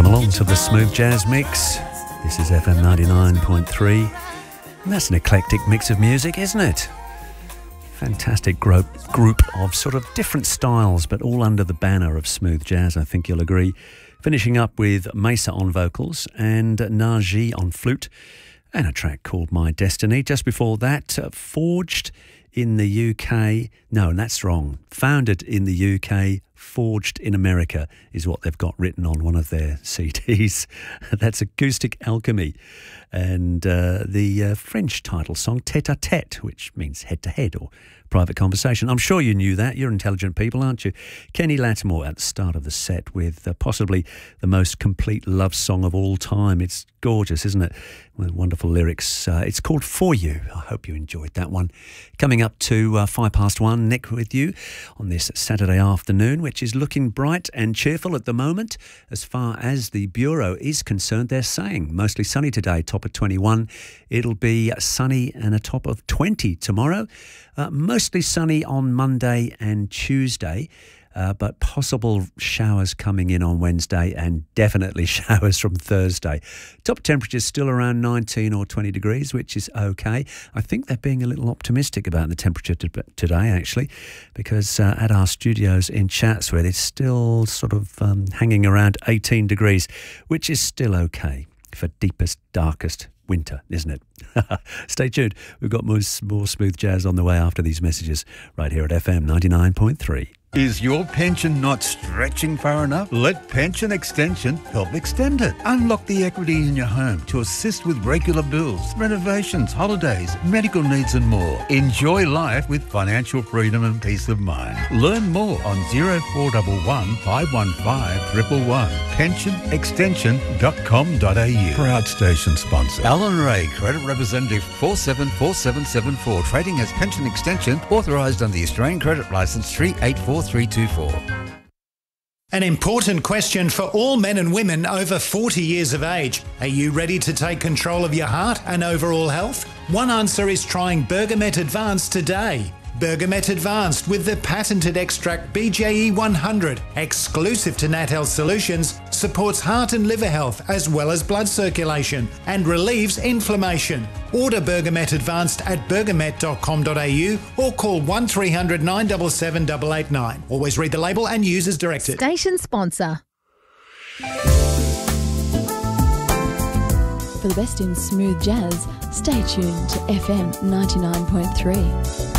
along to the Smooth Jazz Mix. This is FM 99.3. And that's an eclectic mix of music, isn't it? Fantastic group of sort of different styles, but all under the banner of smooth jazz, I think you'll agree. Finishing up with Mesa on vocals and Naji on flute, and a track called My Destiny. Just before that, Forged in the UK. No, that's wrong. Founded in the UK, Forged in America is what they've got written on one of their CDs. That's Acoustic Alchemy. And the French title song, Tête-à-Tête, which means head-to-head or private conversation. I'm sure you knew that. You're intelligent people, aren't you? Kenny Lattimore at the start of the set with possibly the most complete love song of all time. It's gorgeous, isn't it? With wonderful lyrics. It's called For You. I hope you enjoyed that one. Coming up to 1:05, Nick with you on this Saturday afternoon, which is looking bright and cheerful at the moment. As far as the Bureau is concerned, they're saying mostly sunny today, top of 21. It'll be sunny and a top of 20 tomorrow. Mostly sunny on Monday and Tuesday, but possible showers coming in on Wednesday and definitely showers from Thursday. Top temperatures still around 19 or 20 degrees, which is okay. I think they're being a little optimistic about the temperature today, actually, because at our studios in Chatsworth, it's still sort of hanging around 18 degrees, which is still okay for deepest, darkest winter, isn't it? Stay tuned. We've got more smooth jazz on the way after these messages right here at FM 99.3. Is your pension not stretching far enough? Let Pension Extension help extend it. Unlock the equity in your home to assist with regular bills, renovations, holidays, medical needs and more. Enjoy life with financial freedom and peace of mind. Learn more on 0411 515 111. pensionextension.com.au. Proud station sponsor. Alan Ray, Credit Representative 474774. Trading as Pension Extension, authorised under the Australian Credit Licence 384324. An important question for all men and women over 40 years of age. Are you ready to take control of your heart and overall health? One answer is trying Bergamet Advanced today. Bergamet Advanced with the patented extract BJE 100, exclusive to Nat Health Solutions, supports heart and liver health as well as blood circulation and relieves inflammation. Order Bergamet Advanced at bergamet.com.au or call 1300 977 889. Always read the label and use as directed. Station sponsor. For the best in smooth jazz, stay tuned to FM 99.3.